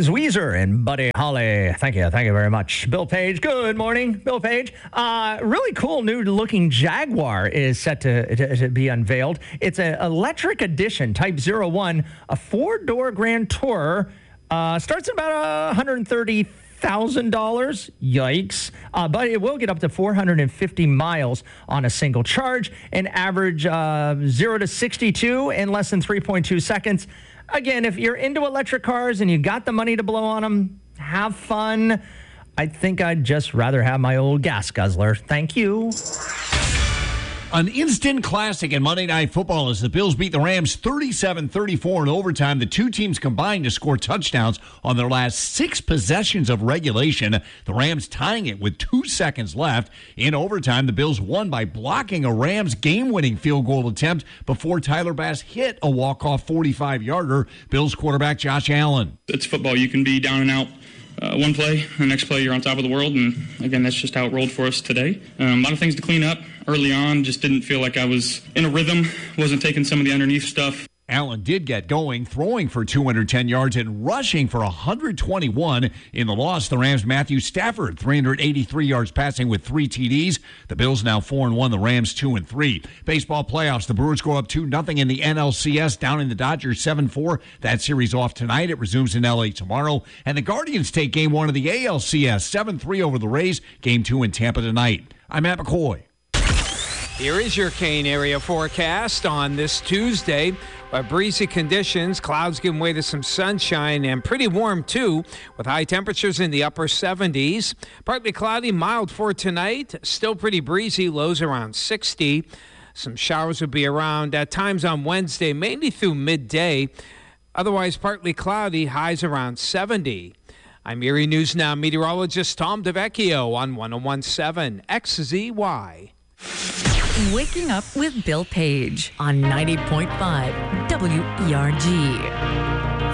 is Weezer and Buddy Holly. Thank you very much. Bill Page, good morning. Bill Page. Really cool new looking Jaguar is set to be unveiled. It's an electric edition, Type 01, a 4-door Grand Tourer. Starts at about $130,000. Yikes. But it will get up to 450 miles on a single charge and average 0 to 62 in less than 3.2 seconds. Again, if you're into electric cars and you got the money to blow on them, have fun. I think I'd just rather have my old gas guzzler. Thank you. An instant classic in Monday Night Football as the Bills beat the Rams 37-34 in overtime. The two teams combined to score touchdowns on their last 6 possessions of regulation. The Rams tying it with 2 seconds left. In overtime, the Bills won by blocking a Rams game-winning field goal attempt before Tyler Bass hit a walk-off 45-yarder. Bills quarterback Josh Allen. It's football. You can be down and out. One play, the next play you're on top of the world, and again, that's just how it rolled for us today. A lot of things to clean up early on, just didn't feel like I was in a rhythm, wasn't taking some of the underneath stuff. Allen did get going, throwing for 210 yards and rushing for 121. In the loss, the Rams' Matthew Stafford, 383 yards passing with 3 TDs. The Bills now 4-1, the Rams 2-3. Baseball playoffs, the Brewers go up 2-0 in the NLCS, down in the Dodgers 7-4. That series off tonight. It resumes in L.A. tomorrow. And the Guardians take Game 1 of the ALCS, 7-3 over the Rays. Game 2 in Tampa tonight. I'm Matt McCoy. Here is your Kane area forecast on this Tuesday. Breezy conditions, clouds giving way to some sunshine, and pretty warm too, with high temperatures in the upper 70s. Partly cloudy, mild for tonight. Still pretty breezy, lows around 60. Some showers will be around at times on Wednesday, mainly through midday. Otherwise, partly cloudy, highs around 70. I'm Erie News Now meteorologist Tom DeVecchio on 101.7 XZY. Waking Up with Bill Page on 90.5 WERG.